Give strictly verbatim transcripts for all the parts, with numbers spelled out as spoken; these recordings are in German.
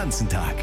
ganzen Tag.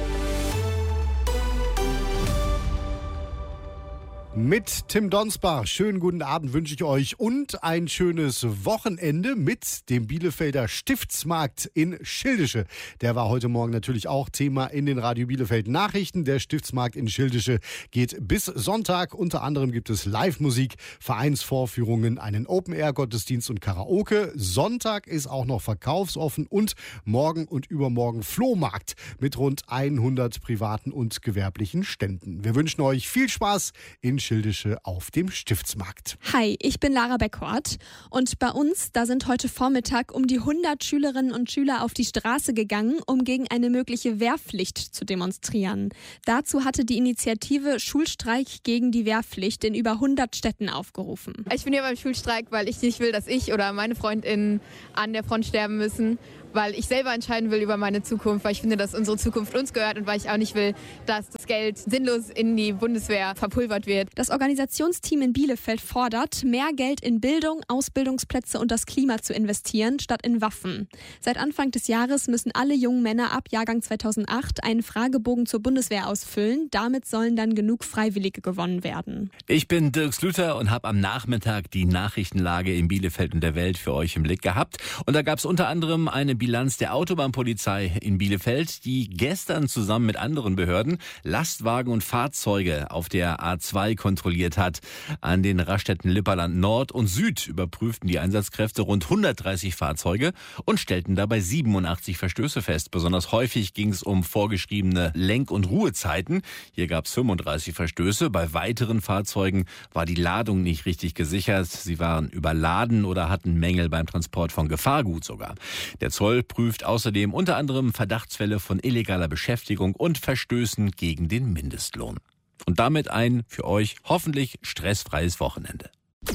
Mit Tim Donsbach. Schönen guten Abend wünsche ich euch und ein schönes Wochenende mit dem Bielefelder Stiftsmarkt in Schildische. Der war heute Morgen natürlich auch Thema in den Radio Bielefeld Nachrichten. Der Stiftsmarkt in Schildische geht bis Sonntag. Unter anderem gibt es Live-Musik, Vereinsvorführungen, einen Open-Air-Gottesdienst und Karaoke. Sonntag ist auch noch verkaufsoffen und morgen und übermorgen Flohmarkt mit rund hundert privaten und gewerblichen Ständen. Wir wünschen euch viel Spaß in Schildische auf dem Stiftsmarkt. Hi, ich bin Lara Beckhort und bei uns, da sind heute Vormittag um die hundert Schülerinnen und Schüler auf die Straße gegangen, um gegen eine mögliche Wehrpflicht zu demonstrieren. Dazu hatte die Initiative Schulstreik gegen die Wehrpflicht in über hundert Städten aufgerufen. Ich bin hier beim Schulstreik, weil ich nicht will, dass ich oder meine FreundInnen an der Front sterben müssen, weil ich selber entscheiden will über meine Zukunft, weil ich finde, dass unsere Zukunft uns gehört und weil ich auch nicht will, dass das Geld sinnlos in die Bundeswehr verpulvert wird. Das Organisationsteam in Bielefeld fordert, mehr Geld in Bildung, Ausbildungsplätze und das Klima zu investieren, statt in Waffen. Seit Anfang des Jahres müssen alle jungen Männer ab Jahrgang zweitausendacht einen Fragebogen zur Bundeswehr ausfüllen. Damit sollen dann genug Freiwillige gewonnen werden. Ich bin Dirk Slüter und habe am Nachmittag die Nachrichtenlage in Bielefeld und der Welt für euch im Blick gehabt. Und da gab es unter anderem eine Bilanz der Autobahnpolizei in Bielefeld, die gestern zusammen mit anderen Behörden Lastwagen und Fahrzeuge auf der A zwei kontrolliert hat. An den Raststätten Lipperland Nord und Süd überprüften die Einsatzkräfte rund hundertdreißig Fahrzeuge und stellten dabei siebenundachtzig Verstöße fest. Besonders häufig ging es um vorgeschriebene Lenk- und Ruhezeiten. Hier gab es fünfunddreißig Verstöße. Bei weiteren Fahrzeugen war die Ladung nicht richtig gesichert. Sie waren überladen oder hatten Mängel beim Transport von Gefahrgut sogar. Der Zoll prüft außerdem unter anderem Verdachtsfälle von illegaler Beschäftigung und Verstößen gegen den Mindestlohn. Und damit ein für euch hoffentlich stressfreies Wochenende.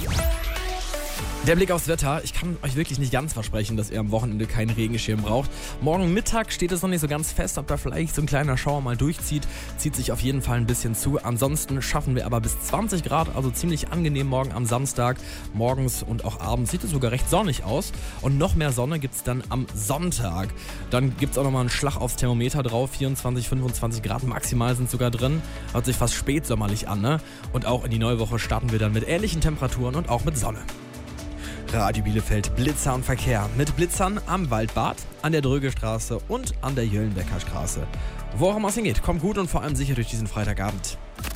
Der Blick aufs Wetter. Ich kann euch wirklich nicht ganz versprechen, dass ihr am Wochenende keinen Regenschirm braucht. Morgen Mittag steht es noch nicht so ganz fest, ob da vielleicht so ein kleiner Schauer mal durchzieht. Zieht sich auf jeden Fall ein bisschen zu. Ansonsten schaffen wir aber bis zwanzig Grad, also ziemlich angenehm morgen am Samstag. Morgens und auch abends sieht es sogar recht sonnig aus. Und noch mehr Sonne gibt es dann am Sonntag. Dann gibt es auch nochmal einen Schlag aufs Thermometer drauf. vierundzwanzig, fünfundzwanzig Grad maximal sind sogar drin. Hört sich fast spätsommerlich an, ne? Und auch in die neue Woche starten wir dann mit ähnlichen Temperaturen und auch mit Sonne. Radio Bielefeld Blitzer und Verkehr. Mit Blitzern am Waldbad, an der Drögestraße und an der Jöllenbecker Straße. Wo auch immer es hingeht, kommt gut und vor allem sicher durch diesen Freitagabend.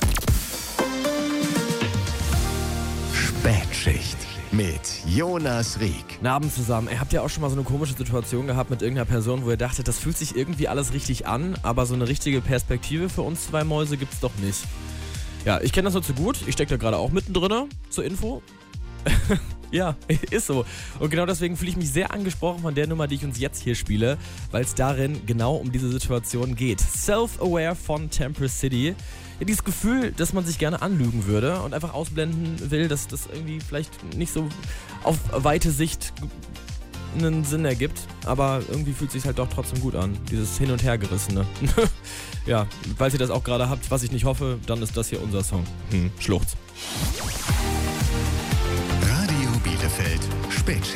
Spätschicht mit Jonas Rieck. Guten Abend zusammen. Ihr habt ja auch schon mal so eine komische Situation gehabt mit irgendeiner Person, wo ihr dachtet, das fühlt sich irgendwie alles richtig an, aber so eine richtige Perspektive für uns zwei Mäuse gibt's doch nicht. Ja, ich kenne das nur zu gut. Ich stecke da gerade auch mittendrin, zur Info. Ja, ist so. Und genau deswegen fühle ich mich sehr angesprochen von der Nummer, die ich uns jetzt hier spiele, weil es darin genau um diese Situation geht. Self-Aware von Temper City. Ja, dieses Gefühl, dass man sich gerne anlügen würde und einfach ausblenden will, dass das irgendwie vielleicht nicht so auf weite Sicht einen Sinn ergibt, aber irgendwie fühlt es sich halt doch trotzdem gut an. Dieses Hin- und Hergerissene. Ja, falls ihr das auch gerade habt, was ich nicht hoffe, dann ist das hier unser Song. Hm, Schluchz. Radio Bielefeld Spätschicht.